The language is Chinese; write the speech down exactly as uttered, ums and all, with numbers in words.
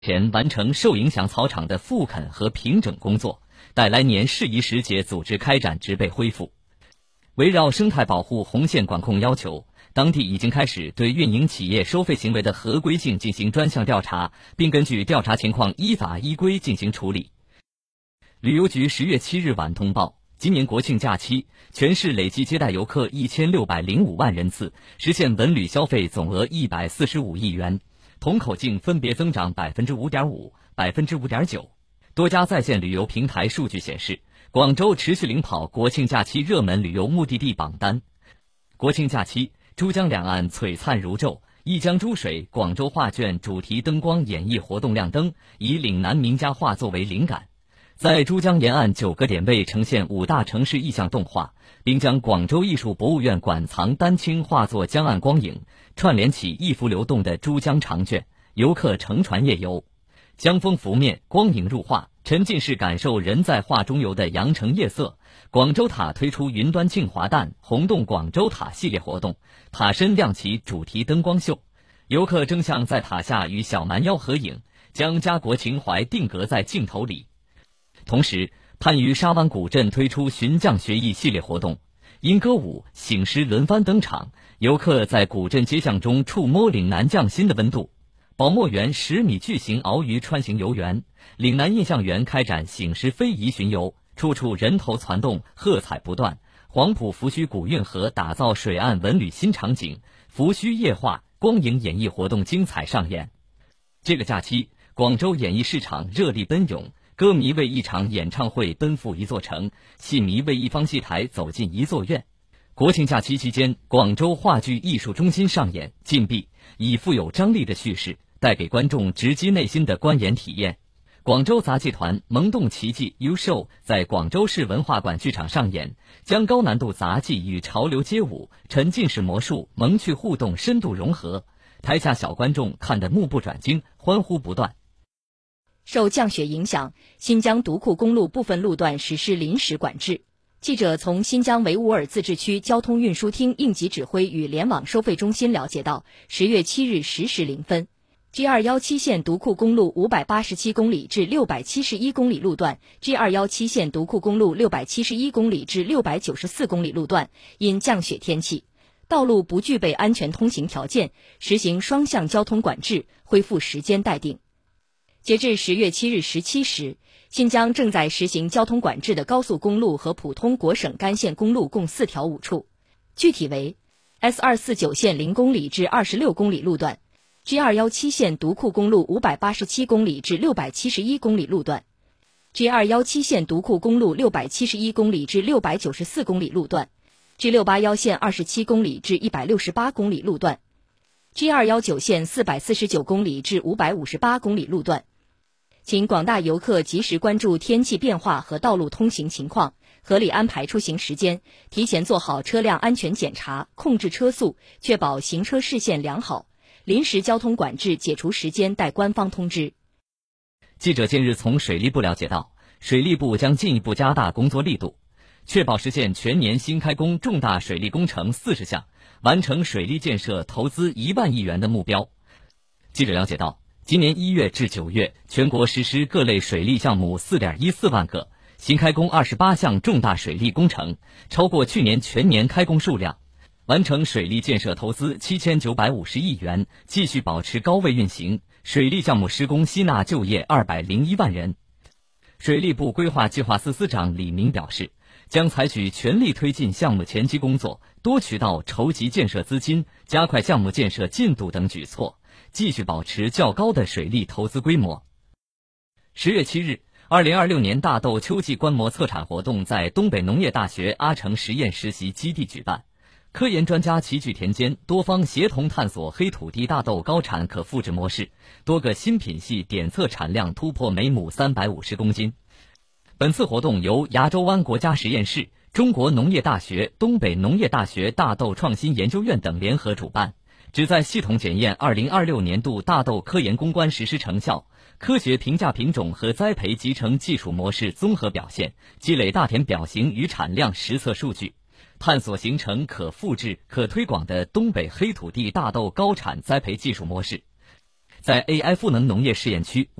前完成受影响草场的复垦和平整工作，待来年适宜时节组织开展植被恢复。围绕生态保护红线管控要求，当地已经开始对运营企业收费行为的合规性进行专项调查，并根据调查情况依法依规进行处理。旅游局十月七日晚通报，今年国庆假期，全市累计接待游客一千六百零五万人次，实现文旅消费总额一百四十五亿元，同口径分别增长百分之五点五、百分之五点九。多家在线旅游平台数据显示，广州持续领跑国庆假期热门旅游目的地榜单。国庆假期，珠江两岸璀璨如昼，一江珠水广州画卷主题灯光演绎活动亮灯，以岭南名家画作为灵感，在珠江沿岸九个点位呈现五大城市意象动画，并将广州艺术博物院馆藏丹青画作江岸光影串联起一幅流动的珠江长卷，游客乘船夜游，江风拂面，光影入画，沉浸式感受人在画中游的羊城夜色。广州塔推出云端镜华诞红洞广州塔系列活动，塔身亮起主题灯光秀，游客争相在塔下与小蛮腰合影，将家国情怀定格在镜头里。同时，番禺沙湾古镇推出寻匠学艺系列活动，因歌舞、醒狮轮番登场，游客在古镇街巷中触摸岭南匠心的温度。宝墨园十米巨型鳌鱼穿行游园，岭南印象园开展醒狮非遗巡游，处处人头攒动，喝彩不断。黄埔福盱古运河打造水岸文旅新场景，福盱夜话光影演绎活动精彩上演。这个假期，广州演艺市场热力奔涌，歌迷为一场演唱会奔赴一座城，戏迷为一方戏台走进一座院。国庆假期期间，广州话剧艺术中心上演禁闭，以富有张力的叙事带给观众直击内心的观演体验。广州杂技团萌动奇迹 U Show 在广州市文化馆剧场上演，将高难度杂技与潮流街舞、沉浸式魔术、萌趣互动深度融合，台下小观众看得目不转睛，欢呼不断。 受降雪影响，新疆独库公路部分路段实施临时管制。记者从新疆维吾尔自治区交通运输厅应急指挥与联网收费中心了解到，十月七日十时零分 G 二一七 线独库公路五百八十七公里至六百七十一公里路段 G 二一七 线独库公路六百七十一公里至六百九十四公里路段因降雪天气，道路不具备安全通行条件，实行双向交通管制，恢复时间待定。截至十月七日十七时，新疆正在实行交通管制的高速公路和普通国省干线公路共四条五处，具体为 S 二四九 线零公里至二十六公里路段， G 二一七 线独库公路五百八十七公里至六百七十一公里路段， G 二一七 线独库公路六百七十一公里至六百九十四公里路段， G 六八一 线二十七公里至一百六十八公里路段， G 二一九 线四百四十九公里至五百五十八公里路段。请广大游客及时关注天气变化和道路通行情况，合理安排出行时间，提前做好车辆安全检查，控制车速，确保行车视线良好。临时交通管制解除时间待官方通知。 记者近日从水利部了解到，水利部将进一步加大工作力度，确保实现全年新开工重大水利工程四十项，完成水利建设投资一万亿元的目标。记者了解到，今年一月至九月，全国实施各类水利项目 四点一四万个，新开工二十八项重大水利工程，超过去年全年开工数量，完成水利建设投资七千九百五十亿元，继续保持高位运行，水利项目施工吸纳就业二百零一万人。水利部规划计划司司长李明表示，将采取全力推进项目前期工作、多渠道筹集建设资金、加快项目建设进度等举措，继续保持较高的水利投资规模。十月七日，二零二六年大豆秋季观摩测产活动在东北农业大学阿城实验实习基地举办，科研专家齐聚田间，多方协同探索黑土地大豆高产可复制模式，多个新品系点测产量突破每亩三百五十公斤。本次活动由牙洲湾国家实验室、中国农业大学、东北农业大学大豆创新研究院等联合主办，旨在系统检验二零二六年度大豆科研攻关实施成效，科学评价品种和栽培集成技术模式综合表现，积累大田表型与产量实测数据，探索形成可复制、可推广的东北黑土地大豆高产栽培技术模式。 在 A I 赋能农业试验区